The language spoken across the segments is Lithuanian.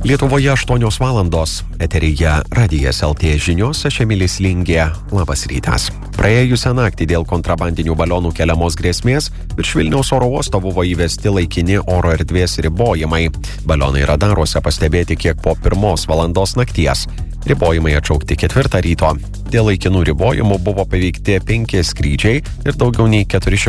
Lietuvoje 8 valandos. Eteryje Radijas LT žinios, aš Emilis Lingė. Labas rytas. Praėjusią naktį dėl kontrabandinių balionų keliamos grėsmės virš Vilniaus oro uosto buvo įvesti laikini oro erdvės ribojimai. Balionai radaruose pastebėti kiek po 1 valandos nakties. Ribojimai atšaukti 4 ryto. Dėl laikinų ribojimų buvo paveikti 5 skrydžiai ir daugiau nei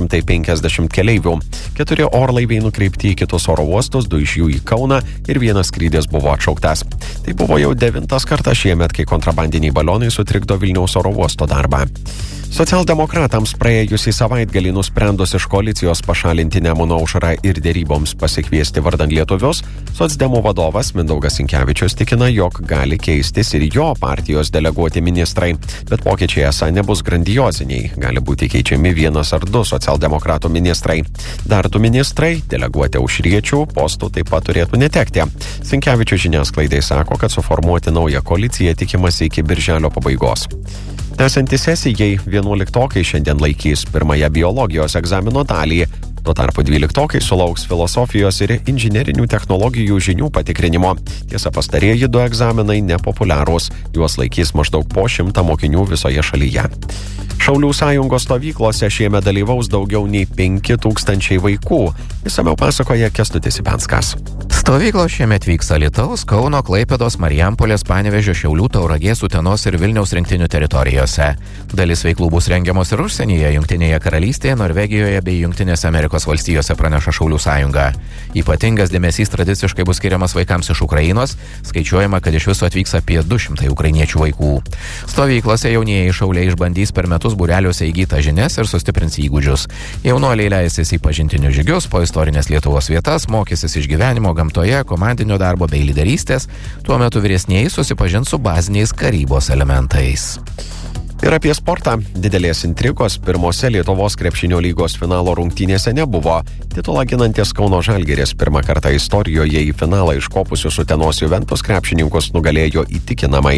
450 keleivių. 4 orlaiviai nukreipti į kitus oro uostus, 2 iš jų į Kauną ir 1 skrydis buvo atšauktas. Tai buvo jau 9 kartas šiemet, kai kontrabandiniai balionai sutrikdo Vilniaus oro uosto darbą. Socialdemokratams praėjusį savaitgalį nusprendus iš koalicijos pašalinti Nemuno aušrą ir deryboms pasikviesti vardan lietuvius, socdemų vadovas Mindaugas Sinkevičius tikina, jog gali keistis ir jo partijos deleguoti ministrai. Bet pokyčiai esą nebus grandioziniai, gali būti keičiami 1 ar 2 socialdemokratų ministrai. Dar 2 ministrai, deleguoti aušriečių, postų taip pat turėtų netekti. Sinkevičius žiniasklaidai sako, kad suformuoti naują koaliciją tikimasi iki birželio pabaigos. Tęsiantis sesijai, 11-okai šiandien laikys pirmąją biologijos egzamino dalį. Tuo tarpu 12-okai sulauks filosofijos ir inžinerinių technologijų žinių patikrinimo. Tiesa, pastarieji 2 egzaminai nepopuliarūs. Juos laikys maždaug po 100 mokinių visoje šalyje. Šaulių sąjungos stovyklose šiemet dalyvaus daugiau nei 5000 vaikų. Išsamiau pasakoja Kęstutis Ibenskas. Stovyklos šiemet vyks Alytaus, Kauno, Klaipėdos, Marijampolės, Panevėžio, Šiaulių, Tauragės, Utenos ir Vilniaus rinktinių teritorijose. Dalis veiklų bus rengiamos ir užsienyje, Jungtinėje karalystėje, Norvegijoje bei Jungtinėse Amerikos valstijose, praneša Šaulių sąjunga. Ypatingas dėmesys tradiciškai bus skiriamas vaikams iš Ukrainos, skaičiuojama, kad iš viso atvyks apie 200 ukrainiečių vaikų. Stovyklose jaunieji šauliai išbandys per metus būreliuose įgytą žinias ir sustiprins įgūdžius. Jaunuoliai leisis į pažintinius žygius po istorinės Lietuvos vietas, mokysis iš gyvenimo gamtoje, komandinio darbo bei lyderystės. Tuo metu vyresnieji susipažins su baziniais karybos elementais. Ir apie sportą. Didelės intrigos pirmose Lietuvos krepšinio lygos finalo rungtynėse nebuvo. Titulą ginantis Kauno Žalgiris pirmą kartą istorijoje į finalą iškopusius Utenos Juventus krepšininkus nugalėjo įtikinamai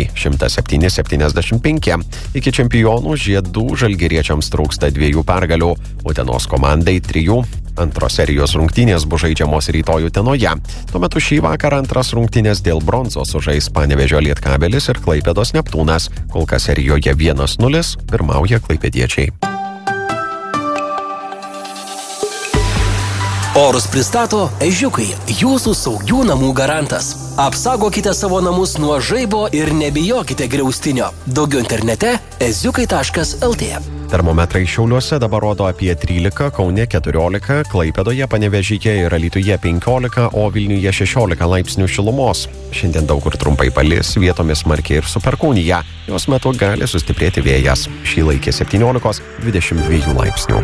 107-75. Iki čempionų žiedų žalgiriečiams trūksta 2 pergalių. Utenos komandai 3. Antros serijos rungtynės bus žaidžiamos rytoj Utenoje. Tuo metu šį vakarą antras rungtynės dėl bronzos sužais Panevėžio Lietkabelis ir Klaipėdos Neptūnas. Kol kas serijoje 1-0 pirmauja klaipėdiečiai. Orus pristato Ežiukai, jūsų saugių namų garantas. Apsaugokite savo namus nuo žaibo ir nebijokite griaustinio. Daugiau internete eziukai.lt. Termometrai Šiauliuose dabar rodo apie 13, Kaune 14, Klaipėdoje, Panevėžyje ir Alytuje 15, o Vilniuje 16 laipsnių šilumos. Šiandien daug kur trumpai palis, vietomis smarkiai ir su perkūnija. Jos metu gali sustiprėti vėjas. Šį laikė 17-22 laipsnių.